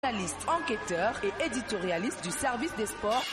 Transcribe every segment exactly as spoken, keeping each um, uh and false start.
Journaliste, enquêteur et éditorialiste du service des sports.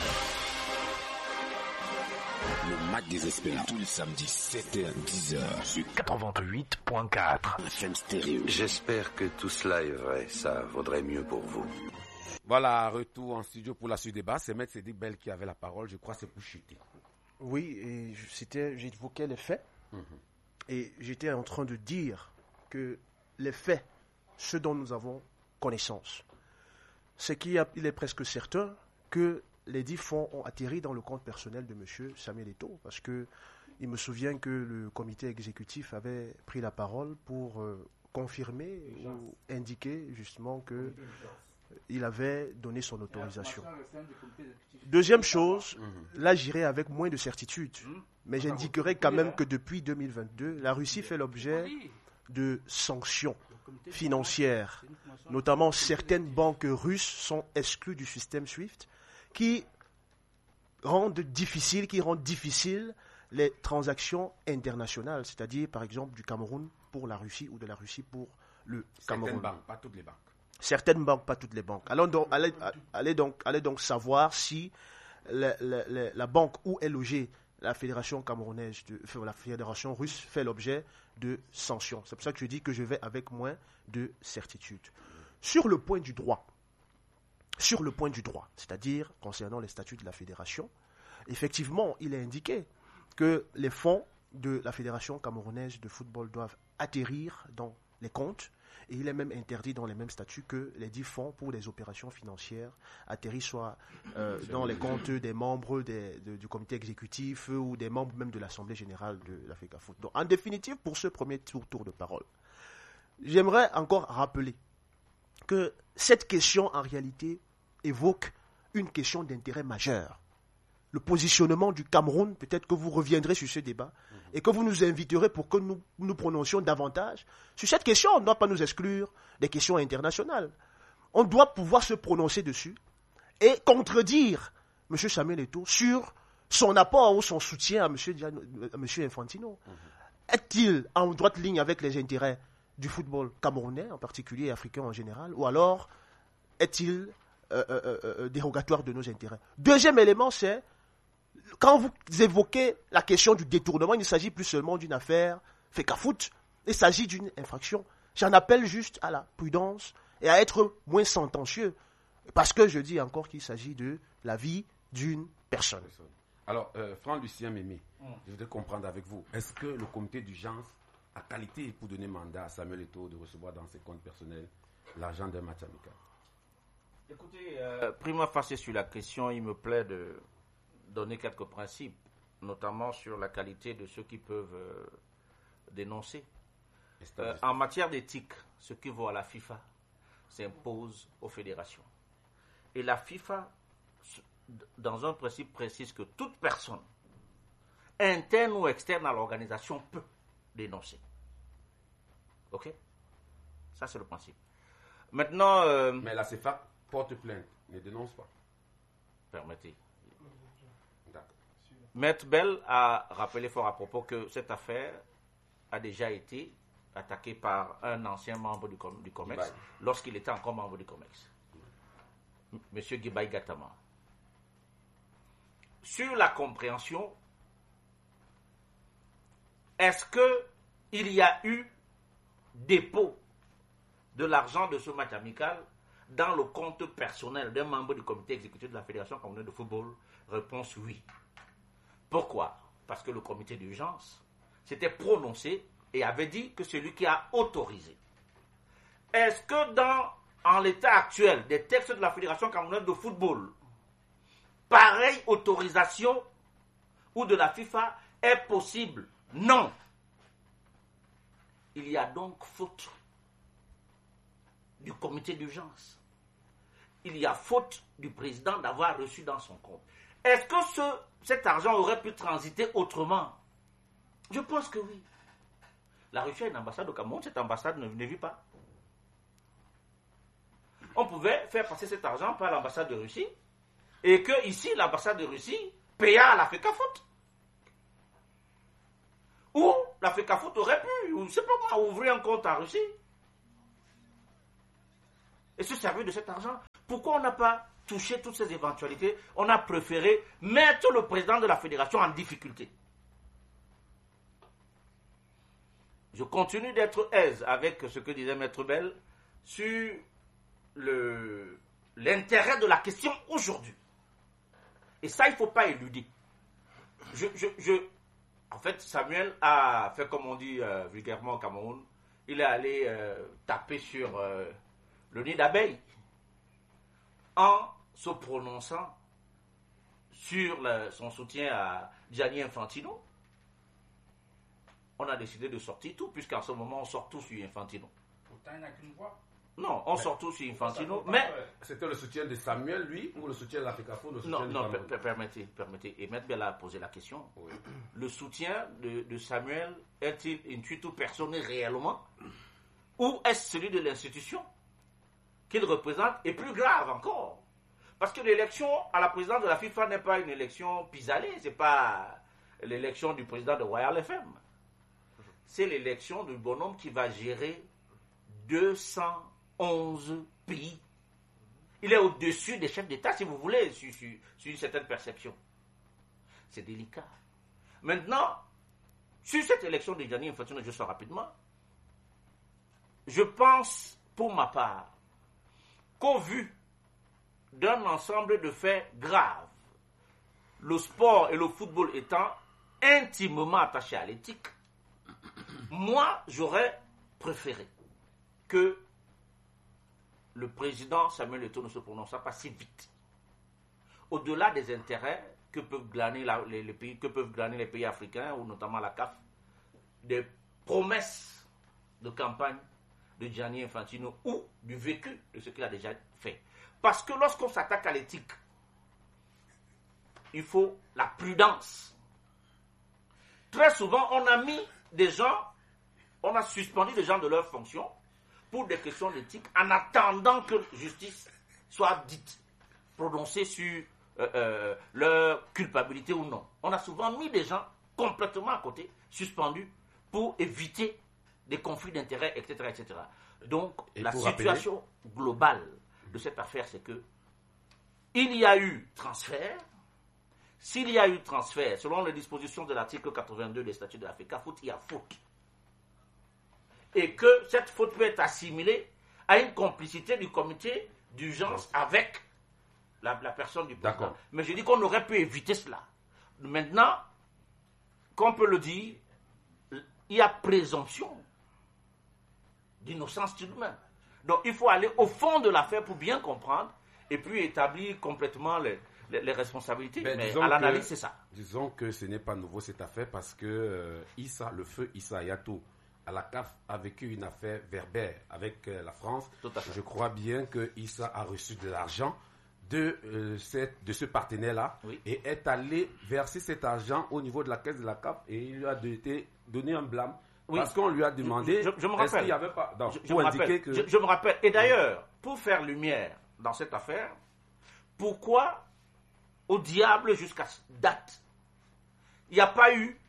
Le match des experts, tous les samedis, sept heures dix heures, sur quatre-vingt-huit point quatre. F M Stéréo. J'espère que tout cela est vrai, ça vaudrait mieux pour vous. Voilà, retour en studio pour la suite des débat. C'est Maître Cédric Bell qui avait la parole, je crois que c'est pour chuter. Oui, et c'était, j'évoquais les faits, mm-hmm. et j'étais en train de dire que les faits, ce dont nous avons connaissance, c'est qu'il y a, il est presque certain que les dix fonds ont atterri dans le compte personnel de M. Samuel Eto'o, parce que il me souvient que le comité exécutif avait pris la parole pour euh, confirmer ou indiquer justement que il avait donné son autorisation. Deuxième chose, là j'irai avec moins de certitude, mais j'indiquerai quand même que depuis deux mille vingt-deux, la Russie fait l'objet de sanctions financières, notamment certaines banques russes sont exclues du système SWIFT, qui rendent difficile, qui rendent difficile les transactions internationales, c'est-à-dire par exemple du Cameroun pour la Russie ou de la Russie pour le Cameroun. Certaines banques, pas toutes les banques. Certaines banques, pas toutes les banques. Allons donc, allez, allez donc, allez donc savoir si la, la, la, la banque où est logée la fédération camerounaise, de, la fédération russe fait l'objet de sanctions. C'est pour ça que je dis que je vais avec moins de certitude. Sur le point du droit, sur le point du droit, c'est-à-dire concernant les statuts de la fédération, effectivement, il est indiqué que les fonds de la fédération camerounaise de football doivent atterrir dans les comptes. Et il est même interdit dans les mêmes statuts que les dix fonds pour les opérations financières atterrissent soit euh, dans les comptes des membres des, de, du comité exécutif ou des membres même de l'Assemblée générale de l'Africa Foot. Donc, en définitive, pour ce premier tour, tour de parole, j'aimerais encore rappeler que cette question, en réalité, évoque une question d'intérêt majeur. Le positionnement du Cameroun, peut-être que vous reviendrez sur ce débat et que vous nous inviterez pour que nous nous prononcions davantage sur cette question. On ne doit pas nous exclure des questions internationales. On doit pouvoir se prononcer dessus et contredire M. Samuel Eto'o sur son apport ou son soutien à M. Diano, à M. Infantino. Mm-hmm. Est-il en droite ligne avec les intérêts du football camerounais, en particulier et africain en général, ou alors est-il euh, euh, euh, dérogatoire de nos intérêts? Deuxième élément, c'est quand vous évoquez la question du détournement, il ne s'agit plus seulement d'une affaire Fecafoot, il s'agit d'une infraction. J'en appelle juste à la prudence et à être moins sentencieux, parce que je dis encore qu'il s'agit de la vie d'une personne. Alors, euh, Franck-Lucien Mémé, mm. je voudrais comprendre avec vous, est-ce que le comité d'urgence a qualité pour donner mandat à Samuel Eto'o de recevoir dans ses comptes personnels l'argent d'un match amical? Écoutez, euh, prima facie sur la question, il me plaît de donner quelques principes, notamment sur la qualité de ceux qui peuvent euh, dénoncer. Euh, en matière d'éthique, ce qui vaut à la FIFA s'impose aux fédérations. Et la FIFA, dans un principe, précise que toute personne, interne ou externe à l'organisation, peut dénoncer. Ok? Ça, c'est le principe. Maintenant... Euh, Mais la C F A porte plainte, ne dénonce pas. Permettez. Maître Bell a rappelé fort à propos que cette affaire a déjà été attaquée par un ancien membre du, com- du COMEX Gibaï. Lorsqu'il était encore membre du COMEX, M. Gibaï Gatama. Sur la compréhension, est-ce qu'il y a eu dépôt de l'argent de ce match amical dans le compte personnel d'un membre du comité exécutif de la Fédération camerounaise de football? Réponse oui. Pourquoi? Parce que le comité d'urgence s'était prononcé et avait dit que c'est lui qui a autorisé. Est-ce que dans, en l'état actuel des textes de la Fédération camerounaise de football, pareille autorisation ou de la FIFA est possible? Non. Il y a donc faute du comité d'urgence. Il y a faute du président d'avoir reçu dans son compte. Est-ce que ce, cet argent aurait pu transiter autrement? Je pense que oui. La Russie a une ambassade au Cameroun, cette ambassade ne, ne vit pas. On pouvait faire passer cet argent par l'ambassade de Russie et que ici, l'ambassade de Russie paya à la Fecafoot. Ou la Fecafoot aurait pu, ou je ne sais pas moi, ouvrir un compte en Russie. et se servir de cet argent. Pourquoi on n'a pas touché toutes ces éventualités? On a préféré mettre le président de la fédération en difficulté. Je continue d'être aise avec ce que disait Maître Bell sur le, l'intérêt de la question aujourd'hui. Et ça, il ne faut pas éluder. Je, je, je, en fait, Samuel a fait, comme on dit euh, vulgairement au Cameroun, il est allé euh, taper sur euh, le nid d'abeille en se prononçant sur le, son soutien à Gianni Infantino. On a décidé de sortir tout, puisqu'en ce moment, on sort tout sur Infantino. Pourtant, il n'a qu'une voix. Non, on mais, sort tout sur Infantino, mais... C'était le soutien de Samuel, lui, ou le soutien de l'Africafoot, le soutien Non, du non, Cameroun? per- permettez, permettez. Et Maître Bella a posé la question. Oui. Le soutien de, de Samuel est-il intuitu personnel réellement, ou est-ce celui de l'institution qu'il représente, et plus grave encore? Parce que l'élection à la présidence de la FIFA n'est pas une élection pis-aller, c'est pas l'élection du président de Royal F M. C'est l'élection du bonhomme qui va gérer deux cent onze pays. Il est au-dessus des chefs d'État, si vous voulez, sur, sur, sur une certaine perception. C'est délicat. Maintenant, sur cette élection de Gianni Infantino, je sors rapidement, je pense, pour ma part, qu'au vu d'un ensemble de faits graves, le sport et le football étant intimement attachés à l'éthique, moi, j'aurais préféré que le président Samuel Eto'o ne se prononçât pas si vite. Au-delà des intérêts que peuvent glaner la, les, les pays, que peuvent glaner les pays africains, ou notamment la C A F, des promesses de campagne de Gianni Infantino ou du vécu de ce qu'il a déjà fait. Parce que lorsqu'on s'attaque à l'éthique, il faut la prudence. Très souvent, on a mis des gens, on a suspendu des gens de leurs fonctions pour des questions d'éthique en attendant que justice soit dite, prononcée sur euh, euh, leur culpabilité ou non. On a souvent mis des gens complètement à côté, suspendus, pour éviter des conflits d'intérêts, et cetera, et cetera. Donc, Et la pour situation rappeler... globale de cette affaire, c'est que il y a eu transfert. S'il y a eu transfert, selon les dispositions de l'article quatre-vingt-deux des statuts de la FECAFOOT, il y a faute. Et que cette faute peut être assimilée à une complicité du comité d'urgence avec la, la personne du président. D'accord. Mais je dis qu'on aurait pu éviter cela. Maintenant, qu'on peut le dire, il y a présomption d'innocence tout de même. Donc il faut aller au fond de l'affaire pour bien comprendre et puis établir complètement les, les, les responsabilités. Ben, Mais disons à l'analyse, que- c'est ça. Disons que ce n'est pas nouveau cette affaire parce que euh, Issa, le feu Issa Hayatou, à la C A F, a vécu une affaire verbère avec euh, la France. Tout à fait. Je crois bien que Issa a reçu de l'argent de, euh, cette, de ce partenaire-là Oui. et est allé verser cet argent au niveau de la caisse de la C A F et il lui a été donné un blâme. Oui. Parce qu'on lui a demandé, Je- je- je me est-ce rappelle. qu'il y avait pas... Non, Je, je pour me indiquer rappelle, que... je, je me rappelle. Et d'ailleurs, pour faire lumière dans cette affaire, pourquoi au diable jusqu'à date, il n'y a pas eu,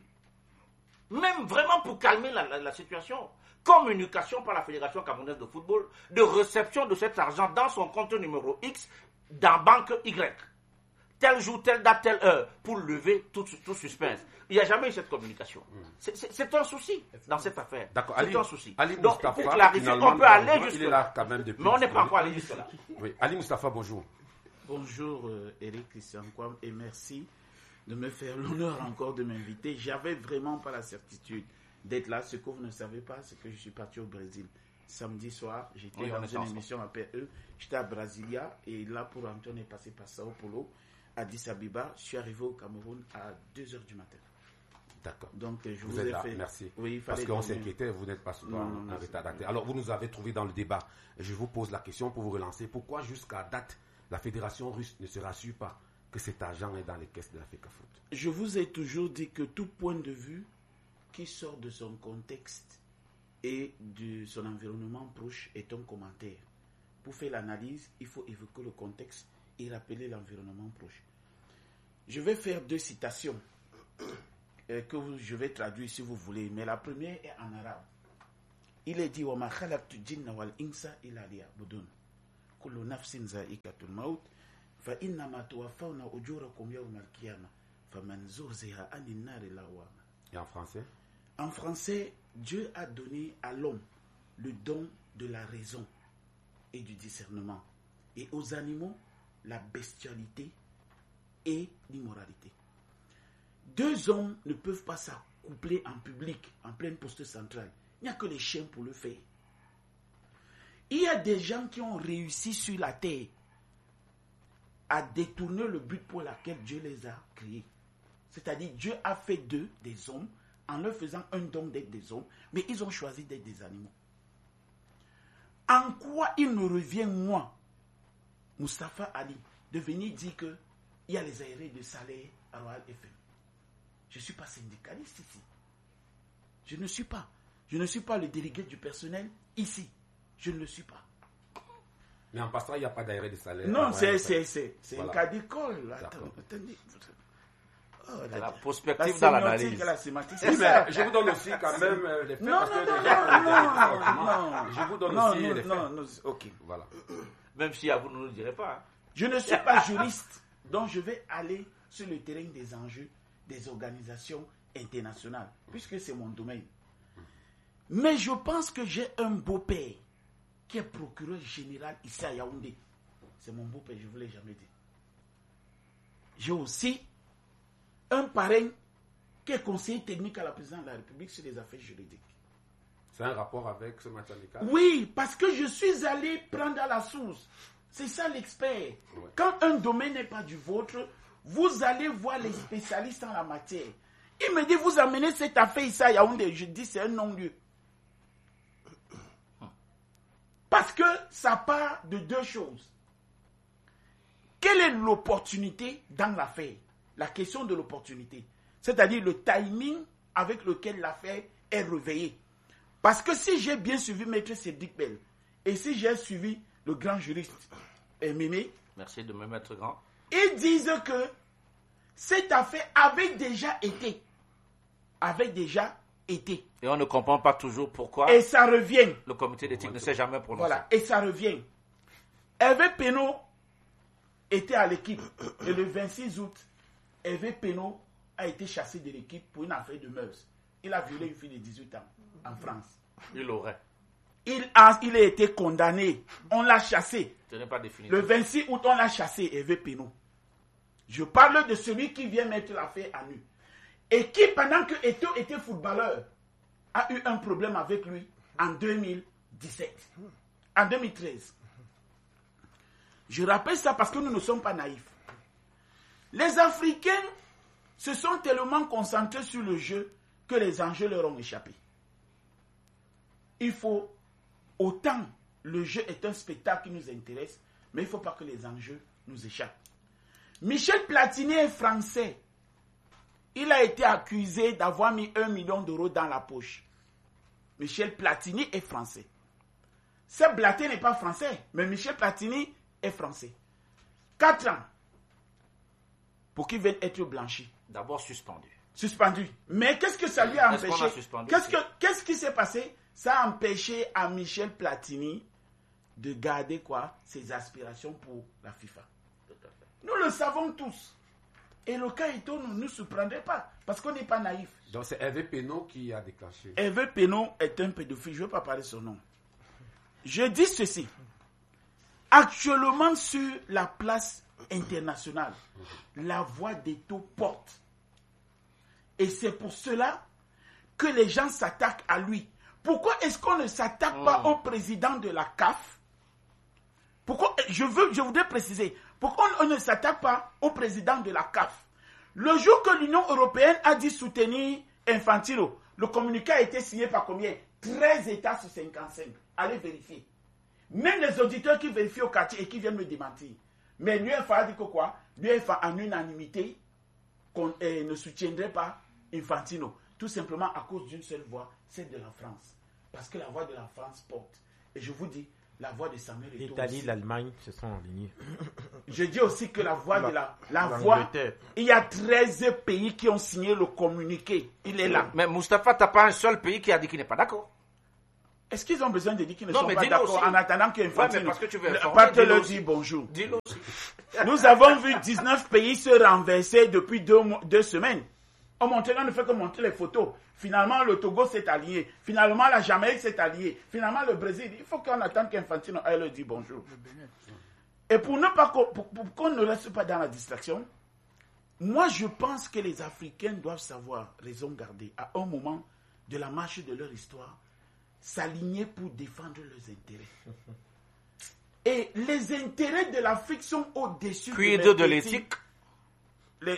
même vraiment pour calmer la, la- la situation, communication par la Fédération camerounaise de football de réception de cet argent dans son compte numéro X dans banque Y. Tel jour, telle date, telle heure, pour lever tout, tout suspense. Il n'y a jamais eu cette communication. C'est- C'est c'est un souci dans cette affaire. D'accord, C'est Ali, un souci. Ali Donc, Moustapha, pour clarifier, finalement, on peut aller il est jusque-là. là quand même depuis Mais on n'est le pas début. encore allé jusque-là. Oui. Ali Moustapha, bonjour. Bonjour euh, Eric Christian Kwam et merci de me faire l'honneur encore de m'inviter. J'avais vraiment pas la certitude d'être là. Ce que vous ne savez pas, c'est que je suis parti au Brésil. Samedi soir, j'étais Oui, on dans était une ensemble. émission à P E. J'étais à Brasilia et là pour Antoine est passé par Sao Paulo, Addis Abeba. Je suis arrivé au Cameroun à deux heures du matin. D'accord. Donc euh, je Vous vous, êtes ai là, fait. merci. Oui, il Parce fallait qu'on dormir. s'inquiétait, vous n'êtes pas souvent Non, non, non, en c'est- retardataire. Alors, vous nous avez trouvé dans le débat. Je vous pose la question pour vous relancer. Pourquoi, jusqu'à date, la fédération russe ne se rassure pas que cet argent est dans les caisses de la FECAFOOT? Je vous ai toujours dit que tout point de vue qui sort de son contexte et de son environnement proche est un commentaire. Pour faire l'analyse, il faut évoquer le contexte et rappeler l'environnement proche. Je vais faire deux citations euh, que vous- je vais traduire si vous voulez, mais la première est en arabe. Il est dit « Wa ma khalaqtu jinna wal insa illa liya'budun » kullu nafsin za'iqatul maut fa innama tuwaffawna ujurakum yawmal qiyamah faman zuhziha 'anil nari lawama. Et en français? En français, Dieu a donné à l'homme le don de la raison et du discernement, et aux animaux la bestialité et l'immoralité. Deux hommes ne peuvent pas s'accoupler en public, en pleine poste centrale. Il n'y a que les chiens pour le faire. Il y a des gens qui ont réussi sur la terre à détourner le but pour lequel Dieu les a créés. C'est-à-dire, Dieu a fait d'eux des hommes en leur faisant un don d'être des hommes, mais ils ont choisi d'être des animaux. En quoi il me revient, moi, Moustapha Ali, de venir dire qu'il y a les aérés de salaire à Royal F M? Je ne suis pas syndicaliste ici. Je ne suis pas. Je ne suis pas le délégué du personnel ici. Je ne le suis pas. Mais en passant, il n'y a pas d'aéré de salaire. Non, c'est, c'est, c'est, c'est voilà. un cas d'école. Attends, attendez. Oh, la, la prospective la dans l'analyse. La sémantique, Oui, c'est ça. mais je vous donne aussi quand même euh, les faits. Non, parce non, que non, déjà, non, non, non. Je vous donne non, aussi non, les faits. non, non, ok. Voilà. Même si à vous, ne le direz pas. Hein. Je ne suis pas juriste, donc je vais aller sur le terrain des enjeux des organisations internationales, puisque c'est mon domaine. Mais je pense que j'ai un beau-père qui est procureur général ici à Yaoundé. C'est mon beau-père, je ne vous l'ai jamais dit. J'ai aussi un parrain qui est conseiller technique à la présidence de la République sur les affaires juridiques. C'est un rapport avec ce match amical? Oui, parce que je suis allé prendre à la source. C'est ça l'expert. Ouais. Quand un domaine n'est pas du vôtre, vous allez voir les spécialistes en la matière. Il me dit, vous amenez cette affaire ici à Yaoundé. Je dis, c'est un non-lieu. Parce que ça part de deux choses. Quelle est l'opportunité dans l'affaire? La question de l'opportunité. C'est-à-dire le timing avec lequel l'affaire est réveillée. Parce que si j'ai bien suivi Maître Cédric Bell, et si j'ai suivi le grand juriste Mémé, merci de me mettre grand, ils disent que cette affaire avait déjà été. Avait déjà été. Et on ne comprend pas toujours pourquoi Et ça revient. le comité d'éthique ne s'est jamais prononcé. Voilà, et ça revient. Hervé Penaud était à l'équipe. Et le vingt-six août, Hervé Penaud a été chassé de l'équipe pour une affaire de mœurs. Il a violé une fille de dix-huit ans en France. Il l'aurait. Il a, il a été condamné. On l'a chassé. Ce n'est pas définitif. Le vingt-six août, on l'a chassé, Hervé Penaud. Je parle de celui qui vient mettre l'affaire à nu. Et qui, pendant que Eto'o était footballeur, a eu un problème avec lui en deux mille dix-sept. En deux mille treize. Je rappelle ça parce que nous ne sommes pas naïfs. Les Africains se sont tellement concentrés sur le jeu que les enjeux leur ont échappé. Il faut, autant le jeu est un spectacle qui nous intéresse, mais il ne faut pas que les enjeux nous échappent. Michel Platini est français. Il a été accusé d'avoir mis un million d'euros dans la poche. Michel Platini est français. Seb Blatter n'est pas français, mais Michel Platini est français. Quatre ans pour qu'il vienne être blanchi. D'abord suspendu. Suspendu. Mais qu'est-ce que ça lui a Est-ce qu'on empêché? a suspendu Qu'est-ce, aussi? que, qu'est-ce qui s'est passé? Ça a empêché à Michel Platini de garder quoi? Ses aspirations pour la FIFA. Tout à fait. Nous le savons tous. Et le cas Eto'o ne nous surprendrait pas, parce qu'on n'est pas naïf. Donc c'est Hervé Penaud qui a déclenché. Hervé Penaud est un pédophile, je ne veux pas parler son nom. Je dis ceci. Actuellement sur la place internationale, la voix d'Eto'o porte. Et c'est pour cela que les gens s'attaquent à lui. Pourquoi est-ce qu'on ne s'attaque mmh. pas au président de la C A F? Pourquoi, je, veux, je voudrais préciser, pourquoi on ne s'attaque pas au président de la C A F? Le jour que l'Union européenne a dit soutenir Infantino, le communiqué a été signé par combien? treize États sur cinquante-cinq. Allez vérifier. Même les auditeurs qui vérifient au quartier et qui viennent me démentir. Mais l'UEFA a dit que quoi? L'UEFA en unanimité qu'on, eh, ne soutiendrait pas Infantino. Tout simplement à cause d'une seule voix, celle de la France. Parce que la voix de la France porte. Et je vous dis, la voix de Samuel Eto'o. L'Italie, aussi. l'Allemagne se sont alignés. Je dis aussi que la voix La- de la, la voix, l'Angleterre. il y a treize pays qui ont signé le communiqué. Il est là. Mais Moustapha, tu n'as pas un seul pays qui a dit qu'il n'est pas d'accord. Est-ce qu'ils ont besoin de dire qu'ils ne Non, sont mais pas dis-le d'accord aussi. en attendant Ouais, qu'Infantino mais parce que tu veux le- informer, parte dis-le leur aussi. dire bonjour? Dis-le aussi. Nous avons vu dix-neuf pays se renverser depuis deux, mois- deux semaines. On, montre, on ne fait que montrer les photos. Finalement, le Togo s'est allié. Finalement, la Jamaïque s'est alliée. Finalement, le Brésil. Il faut qu'on attende qu'Infantino aille leur dire bonjour. Et pour, ne pas, qu'on- pour, pour qu'on ne reste pas dans la distraction, moi, je pense que les Africains doivent savoir, raison garder, à un moment de la marche de leur histoire, s'aligner pour défendre leurs intérêts. Et les intérêts de l'Afrique sont au-dessus Quid de, de l'éthique? Les-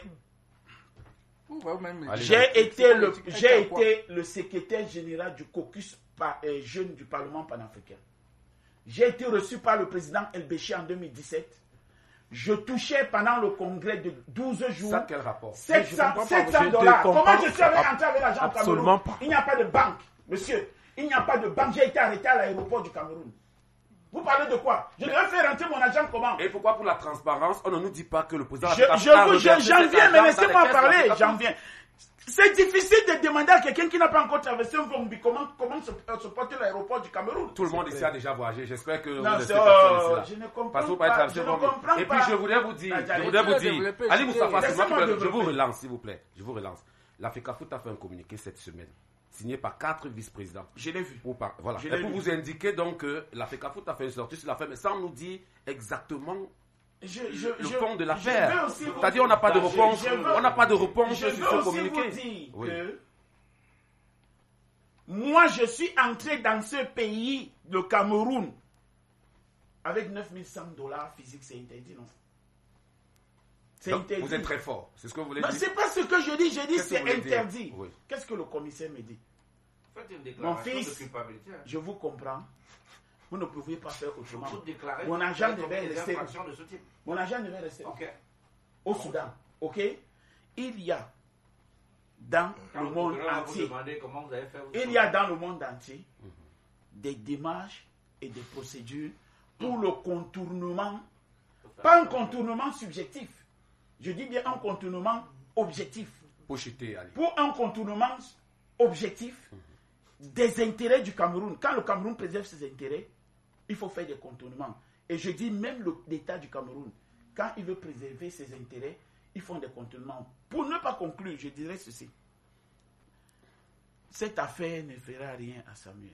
Allez, J'ai allez. été, le, j'ai été le secrétaire général du caucus par, euh, jeune du Parlement panafricain. J'ai été reçu par le président El Béchi en deux mille dix-sept. Je touchais pendant le congrès de douze jours Ça, quel rapport? sept cents dollars. Comment je suis rentré avec l'argent au Absolument Cameroun? pas. Il n'y a pas de banque, monsieur. Il n'y a pas de banque. J'ai été arrêté à l'aéroport du Cameroun. Vous parlez de quoi? Je devais faire rentrer mon argent comment? Et pourquoi pour la transparence, on ne nous dit pas que le président... Je, de la je Afrique a vous, je- reversé j'en cet viens, mais argent laissez-moi dans les caisses parler, de la j'en viens. C'est difficile de demander à quelqu'un qui n'a pas encore traversé un Vombi comment, comment se, euh, se porte l'aéroport du Cameroun. Tout le monde ici a déjà voyagé. J'espère que Non, vous c'est- êtes personne oh, ici je là. ne comprends Parce que vous pas, parlez traverser je ne Vombi. comprends Et pas. puis je voudrais vous dire, Ah, je j'allais voudrais vous dire, dire, développer, Ali Moustapha, c'est moi qui laissez-moi vais- je développer. vous relance s'il vous plaît. Je vous relance. L'Africa Foot a fait un communiqué cette semaine, signé par quatre vice-présidents. Je l'ai vu. Pour, par- voilà. Je Et l'ai pour vu. vous indiquer donc que l'Africa Foot a fait une sortie sur l'affaire, mais sans nous dire exactement Je, je, le je- fond de je l'affaire. veux aussi vous C'est-à-dire on n'a pas de dire- réponse, je veux- on n'a pas de réponse Je sur veux ce aussi communiqué. vous dire Oui. que moi, je suis entré dans ce pays, le Cameroun, avec neuf mille cent dollars physiques. C'est interdit, non? C'est Donc, interdit. vous êtes très fort. C'est ce que vous voulez Non, dire? c'est pas ce que je dis. Je dis Qu'est-ce que c'est vous voulez dire? interdit. Oui. Qu'est-ce que le commissaire me dit? Faites une Mon déclaration fils, de culpabilité. je vous comprends. Vous ne pouviez pas faire autrement. Vous déclarez Mon argent que vous devait avez des rester. infractions de ce type. Mon argent devait rester Ok. au Soudan. Ok? Il y a dans Quand le le monde procureur va vous entier, demander comment vous avez fait. vous il y a dans le monde entier des démarches et des procédures pour le contournement, pas un contournement subjectif, je dis bien un contournement objectif, Pour chuter, Ali. pour un contournement objectif des intérêts du Cameroun. Quand le Cameroun préserve ses intérêts, il faut faire des contournements. Et je dis même le- l'État du Cameroun, quand il veut préserver ses intérêts, ils font des contournements. Pour ne pas conclure, je dirais ceci. Cette affaire ne fera rien à Samuel.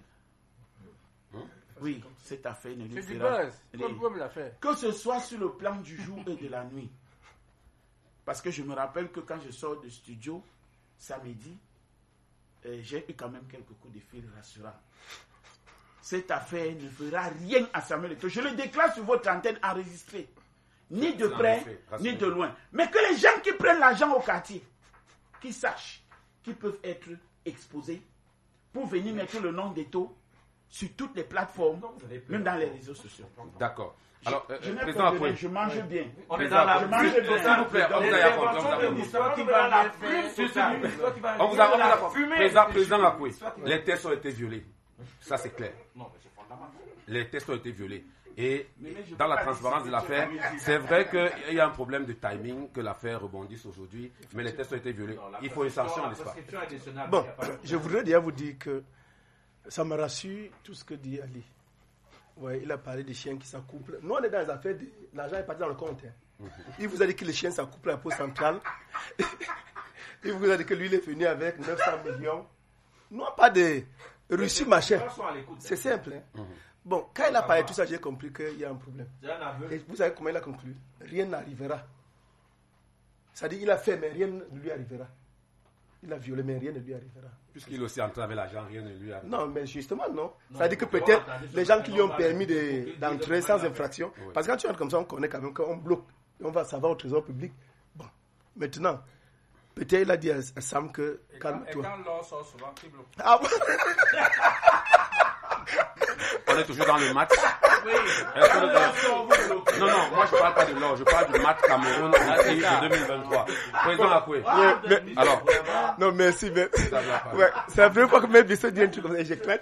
Oui, cette affaire ne lui C'est du fera buzz. rien. Comme comme l'affaire. Que ce soit sur le plan du jour et de la nuit. Parce que je me rappelle que quand je sors du studio, samedi, euh, j'ai eu quand même quelques coups de fil rassurants. Cette affaire ne fera rien à Samuel Eto'o. Je le déclare sur votre antenne enregistrée. Ni de C'est près, enregistré, rassurez-vous. ni de loin. Mais que les gens qui prennent l'argent au quartier, qui sachent qu'ils peuvent être exposés pour venir mettre le nom d'Eto'o sur toutes les plateformes, même dans les réseaux sociaux. D'accord. Alors, euh, Je euh, n'ai président pas de Akoué. je mange bien. On est Président dans la Akoué. Je mange plus bien. S'il vous plaît, on vous a accordé, on vous a accordé. l'histoire qui va la plus totale. On vous a, on vous a accordé. Président, président Akoué, les tests ont été violés. Ça, c'est clair. Non, mais c'est fondamental. Les tests ont été violés. Et Mais je dans peux la pas transparence de dire l'affaire, que c'est c'est vrai qu'il y a un problème de timing, que l'affaire rebondisse aujourd'hui, mais les tests ont été violés. Il faut une sanction, n'est-ce pas? Bon, je voudrais déjà vous dire que ça me rassure tout ce que dit Ali. Ouais, il a parlé des chiens qui s'accouplent. Nous, on est dans les affaires, de... l'argent est parti dans le compte. Hein. Il vous a dit que les chiens s'accouplent à la Poste centrale. Il vous a dit que lui, il est venu avec neuf cents millions. Non, pas de Russie, machin. C'est simple. Hein. Bon, quand il a parlé de tout ça, j'ai compris qu'il y a un problème. Et vous savez comment il a conclu? Rien n'arrivera. C'est-à-dire qu'il a fait, mais rien ne lui arrivera. Il a violé, mais rien ne lui arrivera. Puisqu'il est aussi entré avec l'argent, rien ne lui arrive. Non, mais justement, non. C'est-à-dire que peut-être les gens qui lui ont permis de- d'entrer sans infraction, Oui. parce que quand tu entres comme ça, on connaît quand même qu'on bloque, et on va savoir au trésor public. Bon, maintenant, peut-être il a dit à, à Sam que Et quand, et calme-toi. quand l'or sort souvent, qui bloque? Ah bon? On est toujours dans le match. Est-ce que le- Non, non, moi je parle pas de l'or, je parle du match Cameroun Russie de deux mille vingt-trois. Président Akoué. Ouais, mais- Alors, Non, merci, mais... Ça va pas. Ouais, c'est la première fois que même Bissot dit un truc comme ça, j'éclate.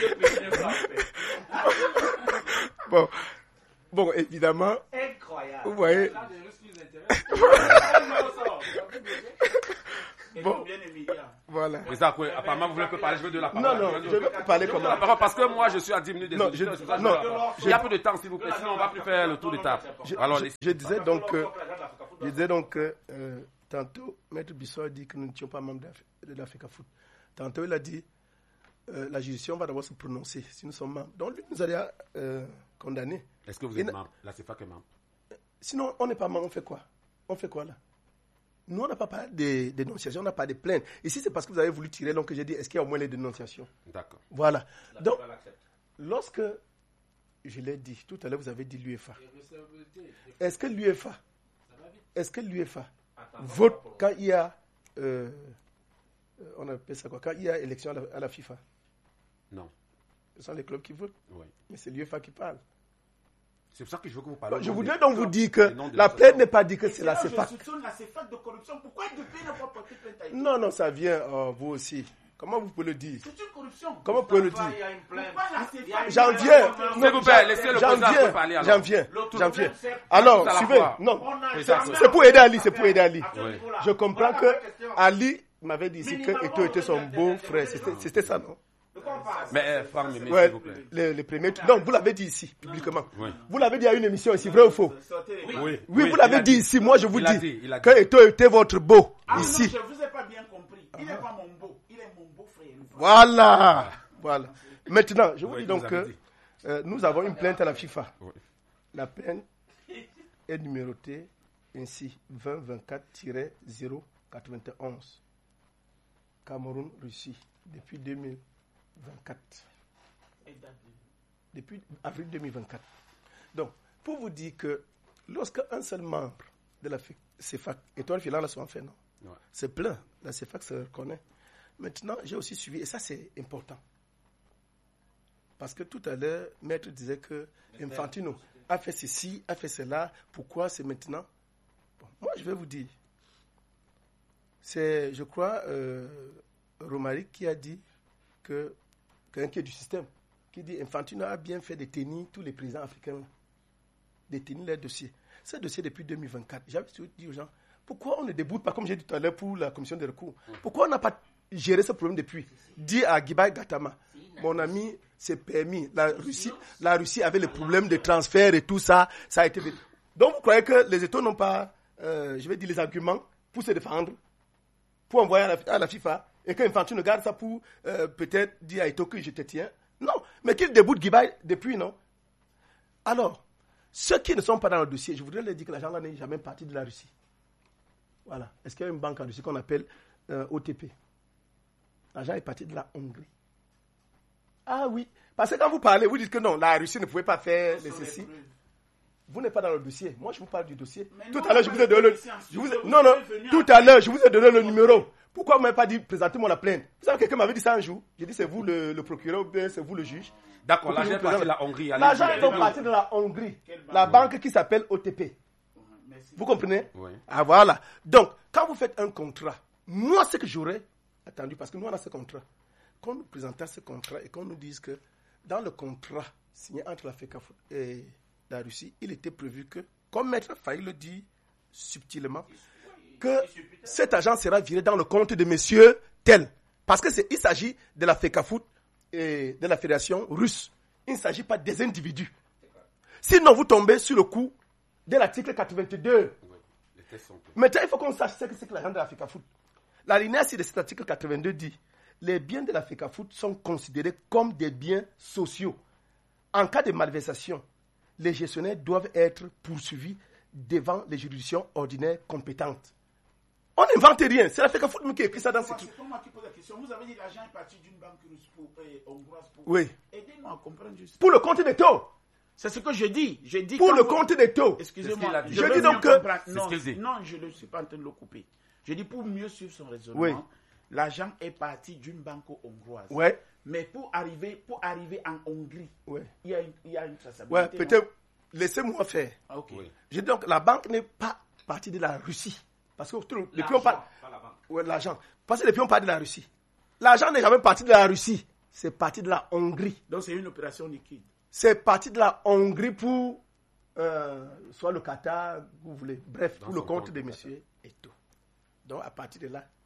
Bon, bon, évidemment, Incroyable. vous voyez, Bon, voilà. Mais ça, quoi, apparemment, vous voulez que parler, je veux de la parole. Non, non, je veux pas parler comme la parole parce que moi, je suis à dix minutes des Non, auditeurs, je- c'est ça, je non, veux la parole. je- Il y a peu de temps, s'il vous plaît, sinon on va plus faire le tour de table. Je, Alors, je- les- je disais donc que, je disais donc que euh, tantôt, Maître Bissot a dit que nous n'étions pas membres de la- de l'Africa Foot. Tantôt, il a dit euh, la juridiction va d'abord se prononcer si nous sommes membres. Donc, lui nous a déjà euh, condamnés. Est-ce que vous Et êtes na- membre? La CFA est membre. Sinon, on n'est pas membre, on fait quoi? On fait quoi là? Nous, on n'a pas parlé des dénonciations, on n'a pas de plaintes. Ici, c'est parce que vous avez voulu tirer, donc j'ai dit, est-ce qu'il y a au moins les dénonciations? D'accord. Voilà. Donc, lorsque, je l'ai dit, tout à l'heure, vous avez dit l'UEFA. Est-ce que l'UEFA, est-ce que l'UEFA vote quand il y a, euh, euh, on appelle ça quoi, quand il y a élection à la, à la FIFA? Non. Ce sont les clubs qui votent, Oui. mais c'est l'UEFA qui parle. C'est pour ça que je veux que vous parliez. Je au nom voudrais des- donc vous dire que des noms de la l'association. plainte n'est pas dit que c'est la Sinon, CEFAC. Je soupçonne la CEFAC de corruption. Pourquoi depuis n'a pas porté plainte à Eto'o? Non, non, ça vient, euh, vous aussi. Comment vous pouvez le dire? C'est une corruption. Comment vous pouvez le dire? Il y a une plainte. Pourquoi la CEFAC J'en viens. S'il vous plaît, laissez le J'en président viens. parler alors. J'en viens. L'autre J'en viens. problème, c'est- Alors, tout à la suivez. fois. Non. On a C'est ça, jamais- C'est pour aider Ali, c'est pour aider Ali. À ce Oui. niveau-là. Je comprends Voilà que la question. Ali m'avait dit ici que Eto'o était son beau-frère. C'était c'était ça, non? De quoi on parle? Mais, euh, Franck Mémé, Ouais, s'il vous plaît. les, les premiers. Non, vous l'avez dit ici, publiquement. Oui. Vous l'avez dit à une émission ici, vrai ou faux? Sortez. Oui, Oui, vous l'avez il a dit ici. Moi, je vous Il a dis dit, il a que dit. Eto'o était votre beau Ah non, ici. je vous ai pas bien compris. Il n'est pas mon beau. Il est mon beau-frère. Voilà. Voilà. Maintenant, je vous Oui, dis vous donc avez que dit. euh, nous avons une plainte à la FIFA. Oui. La plainte est numérotée ainsi vingt vingt-quatre zéro quatre-vingt-onze. Cameroun, Russie, depuis deux mille vingt-quatre. Depuis avril deux mille vingt-quatre. Donc, pour vous dire que lorsque un seul membre de la CEFAC, Étoile Filante l'a souvent fait, non? Ouais. C'est plein. La CEFAC se reconnaît. Maintenant, j'ai aussi suivi, et ça c'est important. Parce que tout à l'heure, Maître disait que Infantino a fait ceci, a fait cela, pourquoi c'est maintenant? Bon, moi, je vais vous dire, c'est, je crois, euh, Romaric qui a dit que, quelqu'un qui est du système, qui dit Infantino a bien fait de tenir tous les présidents africains, de tenir leurs dossiers. Ce dossier depuis deux mille vingt-quatre, j'avais dit aux gens, pourquoi on ne déboute pas, comme j'ai dit tout à l'heure pour la commission des recours, pourquoi on n'a pas géré ce problème depuis? Dit à Guibay Gatama, mon ami, c'est permis. La Russie, la Russie avait le problème de transfert et tout ça, ça a été... Donc vous croyez que les États n'ont pas, euh, je vais dire, les arguments pour se défendre, pour envoyer à la, à la FIFA, et qu'Infantino garde ça pour euh, peut-être dire à Eto'o que je te tiens? Non, mais qu'il déboute Guibay depuis, non? Alors, ceux qui ne sont pas dans le dossier, je voudrais leur dire que l'argent là n'est jamais parti de la Russie. Voilà. Est-ce qu'il y a une banque en Russie qu'on appelle euh, O T P? L'argent est parti de la Hongrie. Ah oui. Parce que quand vous parlez, vous dites que non, la Russie ne pouvait pas faire les ceci. Vous n'êtes pas dans le dossier. Moi, je vous parle du dossier. Mais Tout non, à l'heure, je vous ai donné le... je vous ai- vous Non, non. êtes venu Tout à- à l'heure, je vous ai donné le numéro. Pourquoi vous ne m'avez pas dit, présentez-moi la plainte? Vous savez, quelqu'un m'avait dit ça un jour. J'ai dit, c'est vous le, le procureur ou bien c'est vous le juge. D'accord, Pourquoi l'argent je est vous parti de présente- la Hongrie. allez-y, L'argent est allez-y. donc parti de la Hongrie. Quelle banque? La banque qui s'appelle O T P. Merci. Vous comprenez? Oui. Ah voilà. Donc, quand vous faites un contrat, moi, ce que j'aurais attendu, parce que nous, on a ce contrat, qu'on nous présente ce contrat et qu'on nous dise que dans le contrat signé entre la FECAF et la Russie, il était prévu que, comme Maître Faye le dit subtilement, que cet argent sera viré dans le compte de monsieur tel. Parce que c'est, il s'agit de la FECAFOOT et de la fédération russe. Il ne s'agit pas des individus. Sinon, vous tombez sur le coup de l'article quatre-vingt-deux. Les tests sont faits. Maintenant, il faut qu'on sache ce que c'est que l'argent de la FECAFOOT. L'alinéa six de cet article quatre-vingt-deux dit les biens de la FECAFOOT sont considérés comme des biens sociaux. En cas de malversation, les gestionnaires doivent être poursuivis devant les juridictions ordinaires compétentes. On n'invente rien. C'est la FECAFOOT qui a écrit ça dans ses trucs. C'est pour moi qui pose la question. Vous avez dit que l'argent est parti d'une banque russe pour, euh, hongroise pour... Oui. Aidez-nous à comprendre juste. Pour le compte des taux. C'est ce que je dis. Je dis Pour quand le vous- compte des taux. C'est ce qu'il Excusez-moi. a dit. Je veux dis bien donc que- comprendre. C'est Non, ce qu'il dit. non, je ne suis pas en train de le couper. Je dis pour mieux suivre son raisonnement, Oui. l'argent est parti d'une banque hongroise. Ouais. Mais pour arriver, pour arriver en Hongrie, Ouais. il y a une, il y a une traçabilité. Ouais, non? peut-être. Laissez-moi faire. Ah, ok. Oui. Je dis donc, la banque n'est pas partie de la Russie. Parce que tout le- les pions L'argent, partent. pas la banque. Ouais, l'argent. Parce que les pions partent de la Russie. L'argent n'est jamais parti de la Russie. C'est parti de la Hongrie. Donc c'est une opération liquide. C'est parti de la Hongrie pour euh, soit le Qatar, vous voulez. Bref, Dans pour le son compte compte des au messieurs et tout. Donc à partir de là,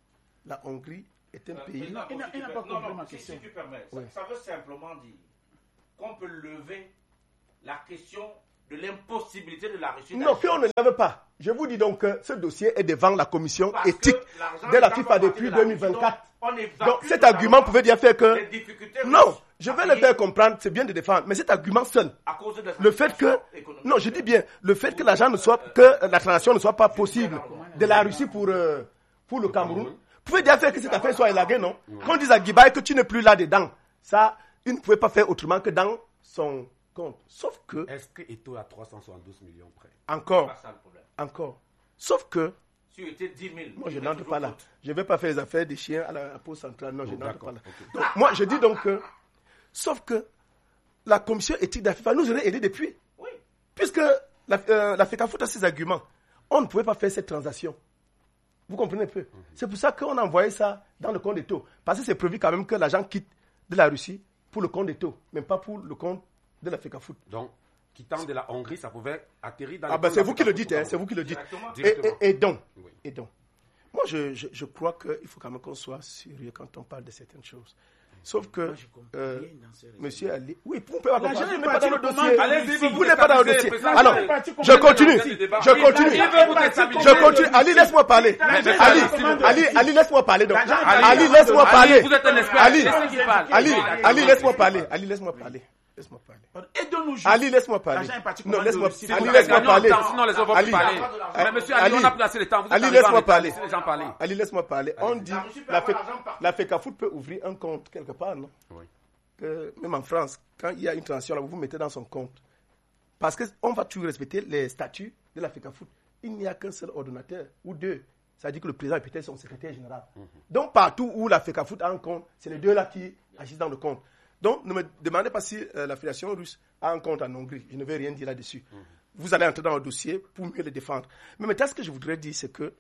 la Hongrie est un Euh, pays... président, Il n'a- si tu il n'a per- pas non, compris non, ma si- question. Si tu permets, ça- Oui. ça veut simplement dire qu'on peut lever la question de l'impossibilité de la Russie. Non, d'agir. qu'on ne lève pas. Je vous dis donc que ce dossier est devant la commission Parce éthique que l'argent de la étant FIFA pas parti depuis de la deux mille vingt-quatre. Russie, donc on évacue Donc cet totalement argument pouvait bien faire que... les difficultés Non, russes je à vais le payer faire comprendre, c'est bien de défendre, mais cet argument seul, à cause de la le fait que... situation économique. Non, je dis bien, le fait que l'argent ne soit... que la transaction ne soit pas possible de la Russie pour, euh, pour le Cameroun, pouvait bien faire que cette affaire soit élaguée, non? Qu'on dise à Guibaï que tu n'es plus là dedans. Ça, il ne pouvait pas faire autrement que dans son compte. Sauf que... Est-ce que Eto'o a trois cent soixante-douze millions près? Encore, C'est pas ça le problème. encore. Sauf que... Si était dix mille, Moi, je il y n'entre aurait pas là. toujours faute. Je ne vais pas faire les affaires des chiens à la, à la pause centrale. Non, je Bon, n'entre d'accord, pas là. ok. Donc, moi, je dis donc que... Sauf que la commission éthique de la FIFA nous aurait aidé depuis. Oui. Puisque la, euh, la FECAFOOT a ses arguments. On ne pouvait pas faire cette transaction. Vous comprenez un peu? C'est pour ça qu'on a envoyé ça dans le compte d'Eto'o. Parce que c'est prévu quand même que l'agent quitte de la Russie pour le compte d'Eto'o, même pas pour le compte de la FECAFOOT. Donc, quittant de la Hongrie, ça pouvait atterrir dans Ah le ben compte c'est de vous la qui le FIFA dites, tout hein, Cameroun. c'est vous qui le dites. Directement. Et, Directement. et- et donc, Oui. et donc, moi je, je, je crois qu'il faut quand même qu'on soit sérieux quand on parle de certaines choses. Sauf que, Moi, je comprends euh, rien dans ce raisonnement. monsieur Ali, oui, vous ne pouvez pas La comprendre. jeune Vous n'êtes pas dans le partie dossier. comment- Allez-y, Vous vous n'êtes pas dans le déstabilisez, dossier. président. Alors, Allez, je continue. le débat. Je continue. Il veut vous déstabiliser. Je continue. Ali, laisse-moi parler. Mais- mais- Ali, mais- Ali, Ali, laisse-moi parler. donc. L'agent- Ali, laisse-moi Ali, parler. vous êtes un expert. Ali, Laissez qu'il parle. Ali, Oui, Ali, laisse-moi parler. Ali, laisse-moi parler. Laisse-moi parler. Aidons-nous juste. Ali, laisse-moi parler. L'agent est parti Non, commander laisse-moi le site. Ali, Vous laisse-moi gagnez en parler. temps, sinon les autres vont Ali, plus parler. Ali, Mais monsieur Ali, Ali, on a placé le temps. Vous êtes Ali, arrivé en laisse-moi retard, parler. laissez les gens parler. Ali, laisse-moi parler. On dit, La Russie peut la, avoir Fe- l'argent partout. la FECAFOOT peut ouvrir un compte quelque part, non? Oui. Que même en France, quand il y a une transaction, là, vous vous mettez dans son compte. Parce qu'on va toujours respecter les statuts de la FECAFOOT. Il n'y a qu'un seul ordonnateur, ou deux. Ça veut dire que le président est peut-être son secrétaire général. Donc, partout où la FECAFOOT a un compte, c'est les deux-là qui agissent dans le compte. Donc, ne me demandez pas si euh, la Fédération russe a un compte en Hongrie. Je ne vais rien dire là-dessus. Vous allez entrer dans le dossier pour mieux le défendre. Mais maintenant, ce que je voudrais dire, c'est que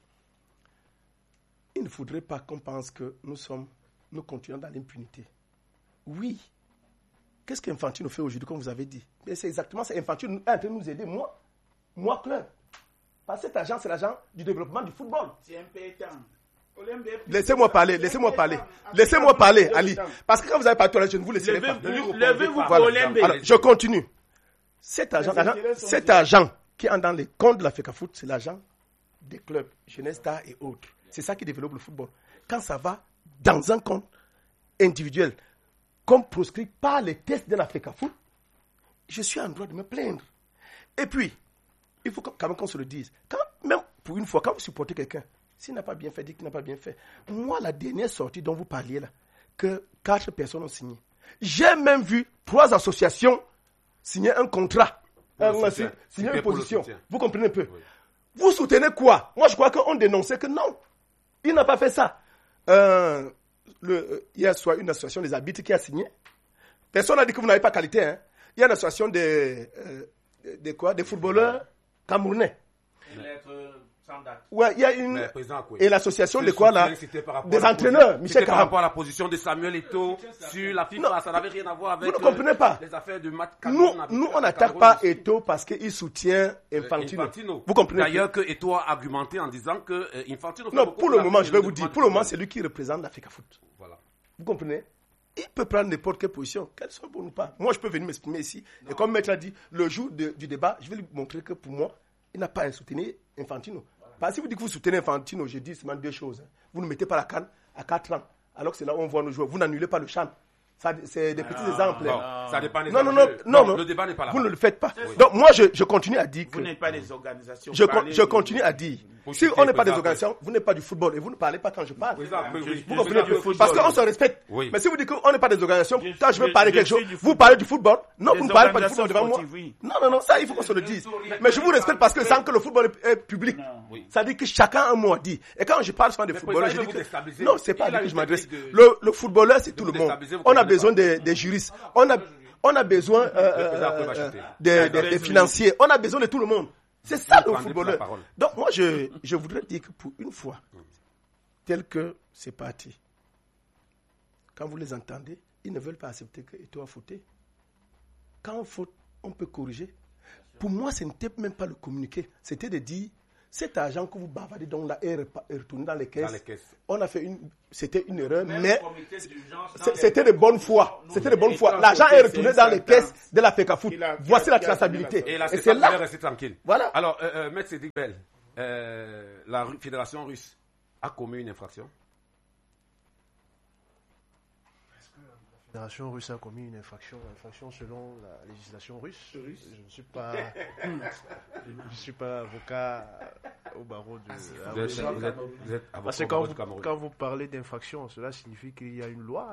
il ne faudrait pas qu'on pense que nous sommes, nous continuons dans l'impunité. Oui. Qu'est-ce qu'Infantino fait aujourd'hui, comme vous avez dit? Mais c'est exactement ça. Infantino est en train de nous aider, moi, moi, club. Parce que cet agent, c'est l'agent du développement du football. C'est impétant. Laissez-moi parler, laissez-moi parler. Laissez-moi parler, Ali. Parce que quand vous avez parlé tout à l'heure, je ne vous laisserai pas. Levez-vous, levez-vous pour Voilà. Olembe. Alors, je continue. Cet agent, Les l'agent- intérêts sont cet bien. agent qui est dans les comptes de la FECAFOOT, c'est l'agent des clubs, Jeunesse Star et autres. C'est ça qui développe le football. Quand ça va dans un compte individuel, comme proscrit par les tests de la FECAFOOT, je suis en droit de me plaindre. Et puis, il faut quand même qu'on se le dise. Quand, même pour une fois, quand vous supportez quelqu'un, s'il n'a pas bien fait, dites qu'il n'a pas bien fait. Moi, la dernière sortie dont vous parliez là, que quatre personnes ont signé, j'ai même vu trois associations signer un contrat, Pour le un- soutien. signer C'était une pour le position. soutien. Vous comprenez un peu? Oui. Vous soutenez quoi? Moi, je crois qu'on dénonçait que non, il n'a pas fait ça. Euh, le, euh, il y a soit une association des arbitres qui a signé. Personne n'a dit que vous n'avez pas qualité. Hein. Il y a une association des, euh, des, quoi, des footballeurs camerounais. Une lettre sans date. Ouais, il y a une. Mais, président, quoi. Et l'association Ce de quoi là? soutien, c'était par rapport Des à la entraîneurs, position- Michel c'était par Caram. rapport à la position de Samuel Eto'o sur la FIFA. Non. Ça n'avait rien à voir avec Vous ne comprenez pas. les affaires de match Nous, Cameroun- nous on Cameroun n'attaque pas aussi. Eto'o parce qu'il soutient Euh, Infantino. Vous comprenez? D'ailleurs, que Eto'o a argumenté en disant que euh, Infantino. fait Non, beaucoup pour de le la moment, je vais de vous dire, développement pour le du moment, football. c'est lui qui représente l'Africa Foot. Voilà. Vous comprenez? Il peut prendre n'importe quelle position, qu'elle soit bonne ou pas. Moi, je peux venir m'exprimer ici. Et comme Maître a dit, le jour de- du débat, je vais lui montrer que pour moi, il n'a pas à soutenir Infantino. Parce que si vous dites que vous soutenez Infantino, je dis seulement deux choses. Vous ne mettez pas la canne à quatre ans, alors que c'est là où on voit nos joueurs. Vous n'annulez pas le champ. Ça, c'est des petits exemples. Bon, ça dépend des Non, non, non, enjeux. non, Donc, non. Le débat n'est pas là. Vous ne le faites pas. Donc, moi, je, je continue à dire que. Vous n'êtes pas des organisations. Je, con- Parlez je de- continue à dire, Faut si chuter, on n'est pas des président. organisations, vous n'êtes pas du football et vous ne parlez pas quand je parle. Président, oui, oui. Vous Je comprenez suis du un peu? football. Parce qu'on se respecte. Oui. Mais si vous dites qu'on n'est pas des organisations, Je- quand je veux je- parler je quelque suis chose, du vous football. parlez du football. Non, Des vous ne parlez pas du organisations football devant moi. sportives, oui. Non, non, non, ça, il faut qu'on se le dise. Mais je vous respecte parce que sans que le football est, est public, Oui. ça dit que chacun a un mot à dire. Et quand je parle souvent des Mais footballeurs, je président, dis il veut vous que. déstabiliser. Non, c'est pas à Il lui a que une je m'adresse. technique de- Le, le footballeur, c'est tout vous le monde. déstabiliser, vous On a comprenez besoin pas. des, des juristes. On a, on a besoin euh, Le président peut euh, pas euh, chuter. des, des- des financiers. On a besoin de tout le monde. C'est ça Vous le prendrez footballeur. la parole. Donc moi, je, je voudrais dire que pour une fois, tel que c'est parti, quand vous les entendez, ils ne veulent pas accepter que Eto'o a fauté. Quand on faute, on peut corriger. Pour moi, ce n'était même pas le communiqué. C'était de dire, cet argent que vous bavardez donc là est repa- est retourné dans les caisses. Dans les caisses. On a fait une, c'était une erreur, Même mais le comité d'urgence, dans c'est- les- c'était de bonne foi. Nous, C'était de bonne et foi. quand L'argent c'était- est retourné c'est dans une les sentence. caisses de la FECAFOOT. Il a- Voici qui a- la qui a donné traçabilité. la Et la Et C c'est E C A là. est restée tranquille. Voilà. Alors, euh, euh, Maître Cédric Bell, euh, la Ru- Fédération russe a commis une infraction. La Fédération russe a commis une infraction, infraction selon la législation russe. Je ne suis pas, je suis pas avocat au barreau de. Vous êtes, vous êtes- vous êtes avocat Parce que au quand barreau vous, du Cameroun. quand vous parlez d'infraction, cela signifie qu'il y a une loi.